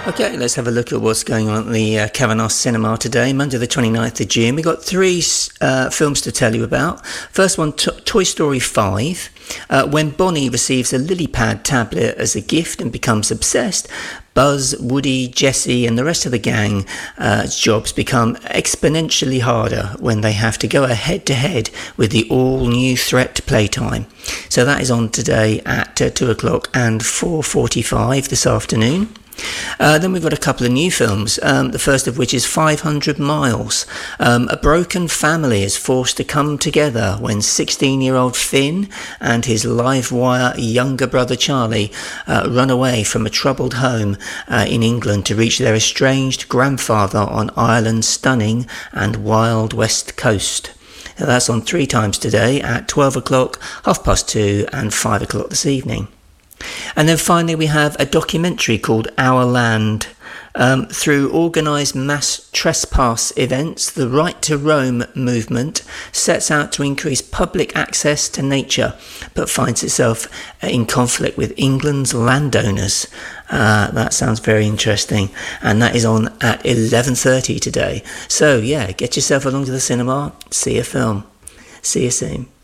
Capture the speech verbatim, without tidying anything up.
Okay, let's have a look at what's going on at the uh, Kavanagh Cinema today, Monday the twenty-ninth of June. We've got three uh, films to tell you about. First one, T- Toy Story five. Uh, when Bonnie receives a lily pad tablet as a gift and becomes obsessed, Buzz, Woody, Jessie and the rest of the gang uh, jobs become exponentially harder when they have to go head to head with the all-new threat Playtime. So that is on today at uh, two o'clock and four forty-five this afternoon. Uh, then we've got a couple of new films, um, the first of which is five hundred miles. Um, a broken family is forced to come together when sixteen-year-old Finn and his live-wire younger brother Charlie uh, run away from a troubled home uh, in England to reach their estranged grandfather on Ireland's stunning and wild west coast. That's on three times today at twelve o'clock, half past two and five o'clock this evening. And then finally we have a documentary called Our Land. Um, through organised mass trespass events, the Right to Roam movement sets out to increase public access to nature, but finds itself in conflict with England's landowners. Uh, that sounds very interesting, and that is on at eleven thirty today. So yeah, get yourself along to the cinema, see a film. See you soon.